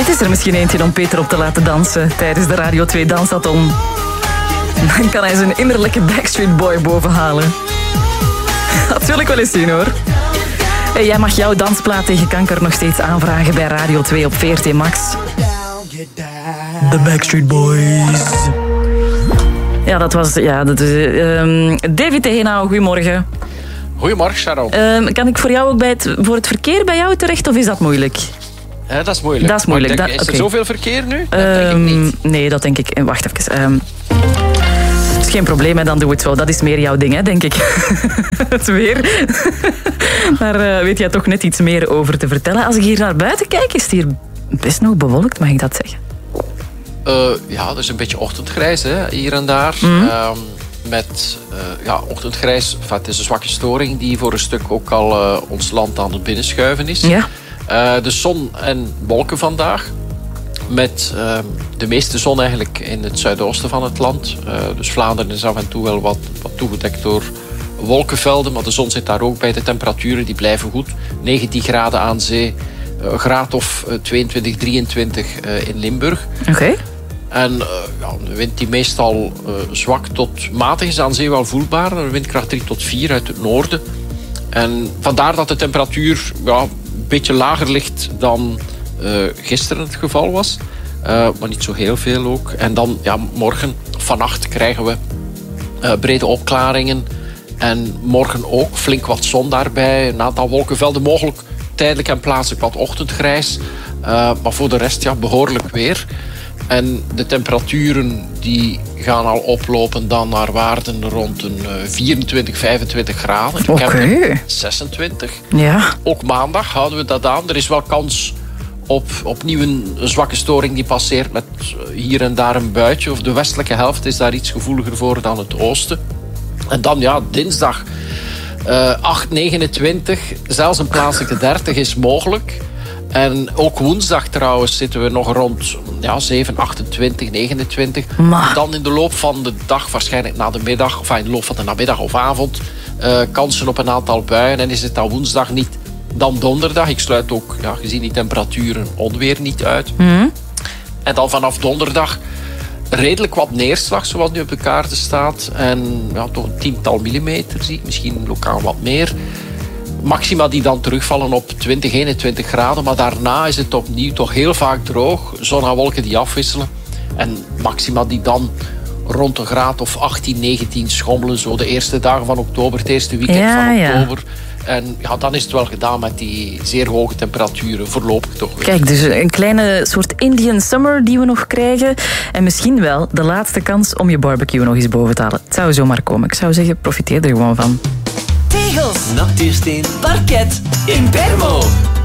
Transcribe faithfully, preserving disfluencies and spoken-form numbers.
Het is er misschien eentje om Peter op te laten dansen tijdens de Radio twee Dansathon. Dan kan hij zijn innerlijke Backstreet Boy bovenhalen. Dat wil ik wel eens zien, hoor. Hey, jij mag jouw dansplaat tegen kanker nog steeds aanvragen bij Radio twee op V R T Max. The Backstreet Boys. Ja, dat was... Ja, dat is, um, David Tegenau, goedemorgen. Goedemorgen, Sharon. Um, kan ik voor jou ook bij het, voor het verkeer bij jou terecht, of is dat moeilijk? Ja, dat is moeilijk. Dat is moeilijk. Denk, dat, is er okay. zoveel verkeer nu? Dat Um, denk ik niet. Nee, dat denk ik... Wacht even. Um, dat is geen probleem, hè, dan doe het zo. Dat is meer jouw ding, hè, denk ik. Het weer. Daar uh, weet jij toch net iets meer over te vertellen. Als ik hier naar buiten kijk, is het hier best nog bewolkt, mag ik dat zeggen? Uh, ja, dat is een beetje ochtendgrijs, hè, hier en daar. Mm. Uh, met uh, ja, ochtendgrijs, enfin, het is een zwakke storing die voor een stuk ook al uh, ons land aan het binnenschuiven is. Ja. Uh, de zon en wolken vandaag. Met uh, de meeste zon eigenlijk in het zuidoosten van het land. Uh, dus Vlaanderen is af en toe wel wat, wat toegedekt door wolkenvelden. Maar de zon zit daar ook bij. De temperaturen die blijven goed. negentien graden aan zee. Een graad of tweeëntwintig, drieëntwintig uh, in Limburg. Oké. Okay. En uh, ja, de wind die meestal uh, zwak tot matig is aan zee wel voelbaar. Een windkracht drie tot vier uit het noorden. En vandaar dat de temperatuur ja, een beetje lager ligt dan uh, gisteren het geval was. Uh, maar niet zo heel veel ook. En dan ja, morgen, vannacht krijgen we uh, brede opklaringen. En morgen ook flink wat zon daarbij. Een aantal wolkenvelden, mogelijk tijdelijk en plaatselijk wat ochtendgrijs. Uh, maar voor de rest ja, behoorlijk weer. En de temperaturen die gaan al oplopen dan naar waarden rond een vierentwintig, vijfentwintig graden. Ik okay. heb zesentwintig. Ja. Ook maandag houden we dat aan. Er is wel kans op opnieuw een zwakke storing die passeert met hier en daar een buitje. Of de westelijke helft is daar iets gevoeliger voor dan het oosten. En dan ja, dinsdag uh, acht, negenentwintig, zelfs een plaatselijke dertig is mogelijk. En ook woensdag trouwens zitten we nog rond ja, zeven, achtentwintig, negenentwintig. Maar. Dan in de loop van de dag, waarschijnlijk na de middag, of in de loop van de namiddag of avond, uh, kansen op een aantal buien. En is het dan woensdag niet, dan donderdag. Ik sluit ook, ja, gezien die temperaturen, onweer niet uit. Mm. En dan vanaf donderdag redelijk wat neerslag, zoals nu op de kaarten staat. En ja, toch een tiental millimeter zie ik, misschien lokaal wat meer. Maxima die dan terugvallen op twintig, eenentwintig graden. Maar daarna is het opnieuw toch heel vaak droog. Zon en wolken die afwisselen. En maxima die dan rond een graad of achttien, negentien schommelen. Zo de eerste dagen van oktober, het eerste weekend ja, van oktober. Ja. En ja, dan is het wel gedaan met die zeer hoge temperaturen. Voorlopig toch weer. Kijk, dus een kleine soort Indian summer die we nog krijgen. En misschien wel de laatste kans om je barbecue nog eens boven te halen. Het zou zomaar komen. Ik zou zeggen, profiteer er gewoon van. Tegels, natuursteen, parket, in Bermo.